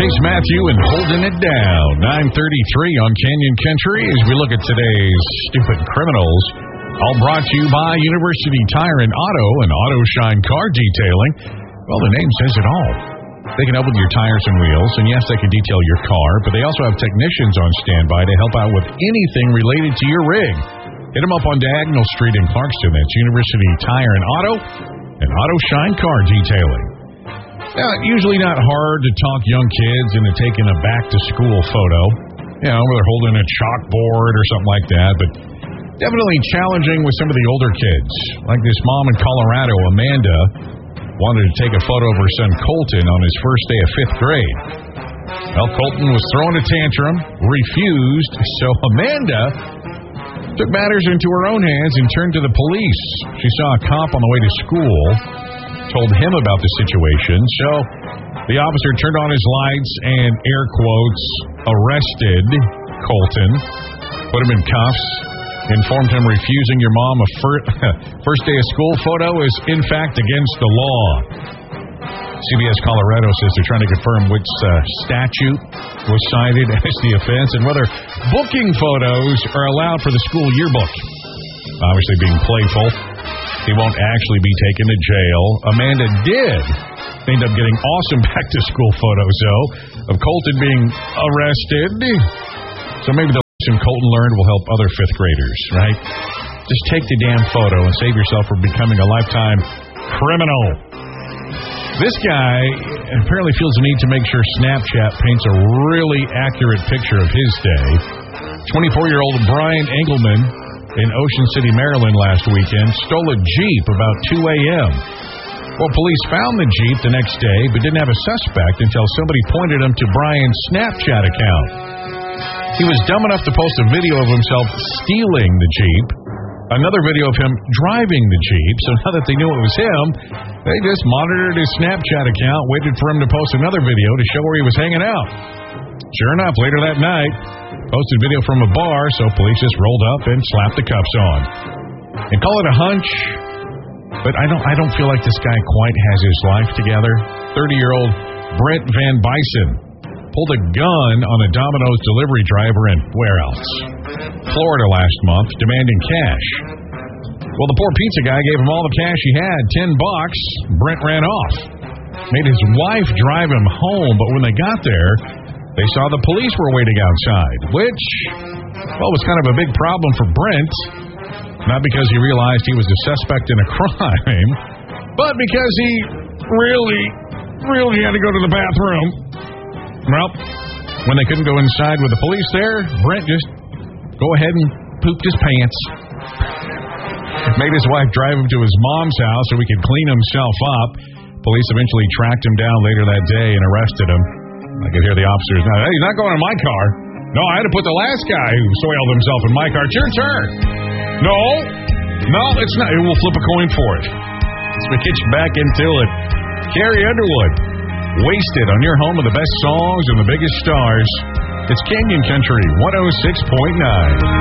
Chase Matthew and Holding It Down. 9:33 on Canyon Country as we look at today's stupid criminals. All brought to you by University Tire and Auto and Auto Shine Car Detailing. Well, the name says it all. They can help with your tires and wheels, and yes, they can detail your car, but they also have technicians on standby to help out with anything related to your rig. Hit them up on Diagonal Street in Clarkston. That's University Tire and Auto and Auto Shine Car Detailing. Now, usually not hard to talk young kids into taking a back-to-school photo. You know, where they're holding a chalkboard or something like that, but definitely challenging with some of the older kids. Like this mom in Colorado, Amanda, wanted to take a photo of her son Colton on his first day of 5th grade. Well, Colton was throwing a tantrum, refused, so Amanda took matters into her own hands and turned to the police. She saw a cop on the way to school, told him about the situation, so the officer turned on his lights and, air quotes, arrested Colton, put him in cuffs, informed him refusing your mom a first day of school photo is, in fact, against the law. CBS Colorado says they're trying to confirm which statute was cited as the offense and whether booking photos are allowed for the school yearbook. Obviously being playful, he won't actually be taken to jail. Amanda did end up getting awesome back-to-school photos, though, of Colton being arrested. So maybe the lesson Colton learned will help other 5th graders, right? Just take the damn photo and save yourself from becoming a lifetime criminal. This guy apparently feels the need to make sure Snapchat paints a really accurate picture of his day. 24-year-old Brian Engelman in Ocean City, Maryland last weekend stole a Jeep about 2 a.m. Well, police found the Jeep the next day but didn't have a suspect until somebody pointed him to Brian's Snapchat account. He was dumb enough to post a video of himself stealing the Jeep, another video of him driving the Jeep, so now that they knew it was him, they just monitored his Snapchat account, waited for him to post another video to show where he was hanging out. Sure enough, later that night, posted video from a bar, so police just rolled up and slapped the cuffs on. And call it a hunch, but I don't feel like this guy quite has his life together. 30-year-old Brent Van Bison pulled a gun on a Domino's delivery driver in, where else? Florida last month, demanding cash. Well, the poor pizza guy gave him all the cash he had, $10. Brent ran off. Made his wife drive him home, but when they got there, they saw the police were waiting outside, which, well, was kind of a big problem for Brent. Not because he realized he was a suspect in a crime, but because he really had to go to the bathroom. Well, when they couldn't go inside with the police there, Brent just go ahead and pooped his pants. Made his wife drive him to his mom's house so he could clean himself up. Police eventually tracked him down later that day and arrested him. I could hear the officers now, hey, he's not going in my car. No, I had to put the last guy who soiled himself in my car. It's your turn. No, it's not. We'll flip a coin for it. So we get you back into it. Carrie Underwood, Wasted on your home of the best songs and the biggest stars. It's Canyon Country 106.9.